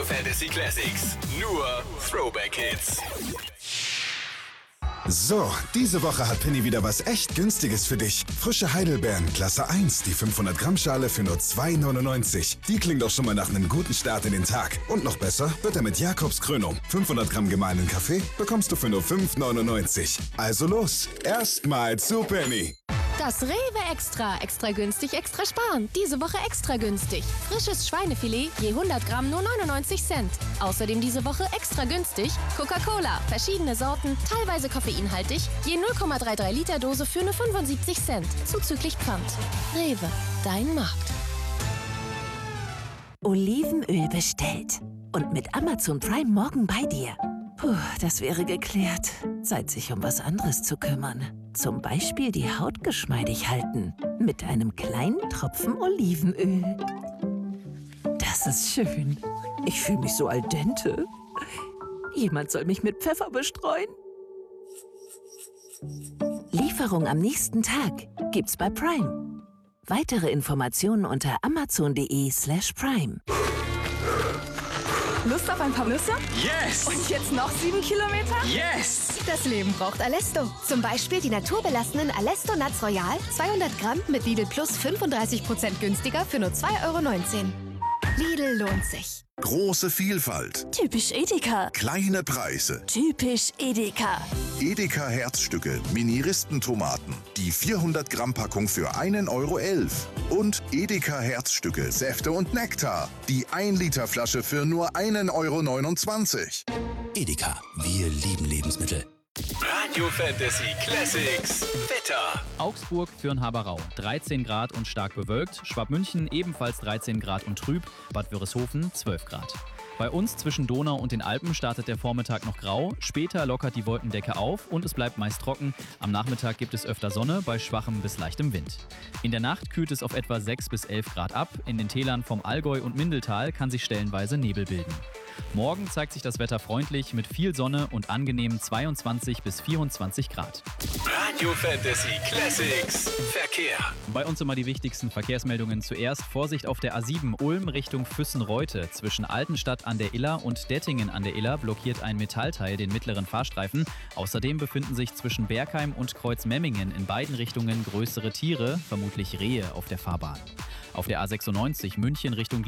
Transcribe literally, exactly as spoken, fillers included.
Fantasy Classics. Nur Throwback Hits. So, diese Woche hat Penny wieder was echt Günstiges für dich. Frische Heidelbeeren, Klasse eins, die fünfhundert Gramm Schale für nur zwei neunundneunzig. Die klingt doch schon mal nach einem guten Start in den Tag. Und noch besser wird er mit Jakobs Krönung. fünfhundert Gramm gemahlenen Kaffee bekommst du für nur fünf neunundneunzig. Also los, erstmal zu Penny. Das Rewe Extra. Extra günstig, extra sparen. Diese Woche extra günstig. Frisches Schweinefilet, je hundert Gramm nur neunundneunzig Cent. Außerdem diese Woche extra günstig Coca-Cola. Verschiedene Sorten, teilweise koffeinhaltig, je null Komma dreiunddreißig Liter Dose für nur fünfundsiebzig Cent. Zuzüglich Pfand. Rewe, dein Markt. Olivenöl bestellt. Und mit Amazon Prime morgen bei dir. Puh, das wäre geklärt. Zeit, sich um was anderes zu kümmern. Zum Beispiel die Haut geschmeidig halten. Mit einem kleinen Tropfen Olivenöl. Das ist schön. Ich fühle mich so al dente. Jemand soll mich mit Pfeffer bestreuen. Lieferung am nächsten Tag gibt's bei Prime. Weitere Informationen unter amazon.de slash prime. Lust auf ein paar Nüsse? Yes! Und jetzt noch sieben Kilometer? Yes! Das Leben braucht Alesto. Zum Beispiel die naturbelassenen Alesto Nuts Royal, zweihundert Gramm mit Lidl Plus fünfunddreißig Prozent günstiger für nur zwei Euro neunzehn. Lidl lohnt sich. Große Vielfalt, Typisch Edeka. kleine Preise. Typisch Edeka. Edeka Herzstücke, Mini-Ristentomaten. Die vierhundert Gramm Packung für einen Euro elf. Und Edeka Herzstücke, Säfte und Nektar. Die ein Liter Flasche für nur einen Euro neunundzwanzig. Edeka, wir lieben Lebensmittel. Radio Fantasy Classics. Wetter. Augsburg, Fürnhaberau, dreizehn Grad und stark bewölkt. Schwabmünchen ebenfalls dreizehn Grad und trüb. Bad Wörishofen zwölf Grad. Bei uns zwischen Donau und den Alpen startet der Vormittag noch grau. Später lockert die Wolkendecke auf und es bleibt meist trocken. Am Nachmittag gibt es öfter Sonne bei schwachem bis leichtem Wind. In der Nacht kühlt es auf etwa sechs bis elf Grad ab. In den Tälern vom Allgäu und Mindeltal kann sich stellenweise Nebel bilden. Morgen zeigt sich das Wetter freundlich mit viel Sonne und angenehmen zweiundzwanzig bis vierundzwanzig Grad. Radio Fantasy Classics. Verkehr. Bei uns immer die wichtigsten Verkehrsmeldungen. Zuerst Vorsicht auf der A sieben Ulm Richtung Füssen-Reute. Zwischen Altenstadt an der Iller und Dettingen an der Iller blockiert ein Metallteil den mittleren Fahrstreifen. Außerdem befinden sich zwischen Bergheim und Kreuzmemmingen in beiden Richtungen größere Tiere, vermutlich Rehe, auf der Fahrbahn. Auf der A sechsundneunzig München Richtung